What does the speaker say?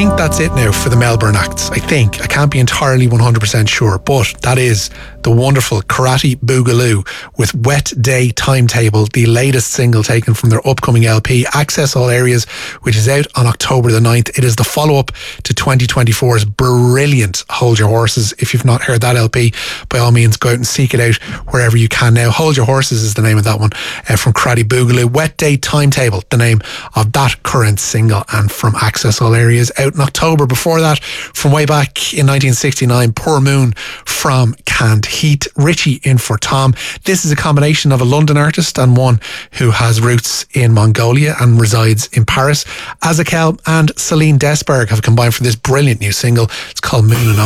think that's it now for the Melbourne acts. I think. I can't be entirely 100% sure, but that is the wonderful Karate Boogaloo with Wet Day Timetable, the latest single taken from their upcoming LP, Access All Areas, which is out on October the 9th. It is the follow-up to 2024's brilliant Hold Your Horses. If you've not heard that LP, by all means, go out and seek it out wherever you can now. Hold Your Horses is the name of that one from Karate Boogaloo. Wet Day Timetable, the name of that current single, and from Access All Areas, out in October. Before that, from way back in 1969, Poor Moon from Canned Heat, Richie in for Tom. This is a combination of a London artist and one who has roots in Mongolia and resides in Paris. Azakel and Celine Desberg have combined for this brilliant new single. It's called Moon and